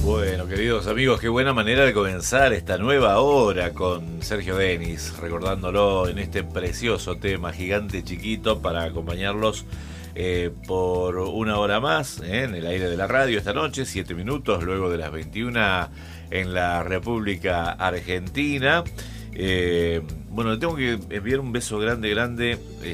Bueno, queridos amigos, qué buena manera de comenzar esta nueva hora con Sergio Denis, recordándolo en este precioso tema Gigante Chiquito para acompañarlos por una hora más en el aire de la radio esta noche, 7 minutos luego de las 21 en la República Argentina. Bueno, le tengo que enviar un beso grande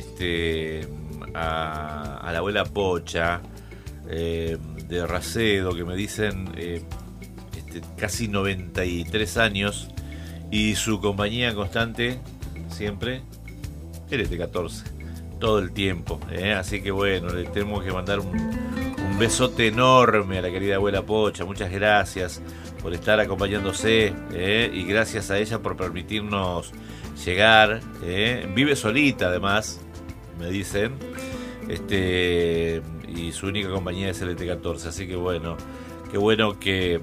a la abuela Pocha de Racedo, que me dicen casi 93 años y su compañía constante siempre LT14 todo el tiempo, así que bueno, le tenemos que mandar un besote enorme a la querida abuela Pocha. Muchas gracias por estar acompañándose, y gracias a ella por permitirnos llegar. Vive solita además, me dicen, y su única compañía es LT14, así que bueno, qué bueno que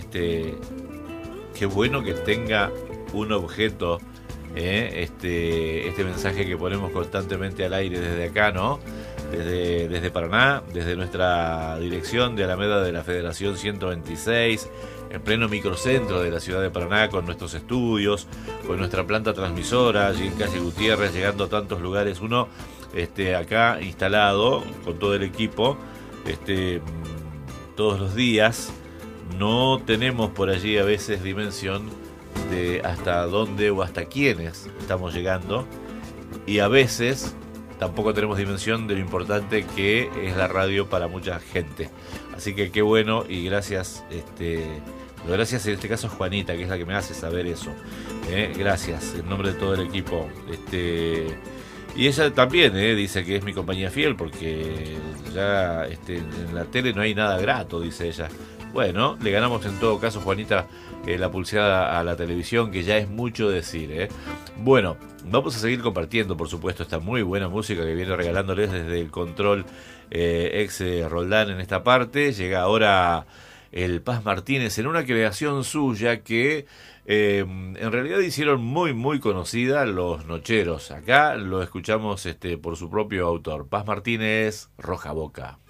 tenga un objeto, este mensaje que ponemos constantemente al aire desde acá, ¿no? Desde Paraná, desde nuestra dirección de Alameda de la Federación 126, en pleno microcentro de la ciudad de Paraná, con nuestros estudios, con nuestra planta transmisora allí en calle Gutiérrez, llegando a tantos lugares. Uno acá instalado con todo el equipo todos los días, no tenemos por allí a veces dimensión de hasta dónde o hasta quiénes estamos llegando, y a veces tampoco tenemos dimensión de lo importante que es la radio para mucha gente. Así que qué bueno, y gracias, gracias en este caso a Juanita, que es la que me hace saber eso, gracias en nombre de todo el equipo. Y ella también dice que es mi compañía fiel, porque ya en la tele no hay nada grato, dice ella. Bueno, le ganamos en todo caso, Juanita, la pulseada a la televisión, que ya es mucho decir. Bueno, vamos a seguir compartiendo, por supuesto, esta muy buena música que viene regalándoles desde el control ex Roldán en esta parte. Llega ahora el Paz Martínez en una creación suya que en realidad hicieron muy conocida los Nocheros. Acá lo escuchamos por su propio autor, Paz Martínez, Roja Boca.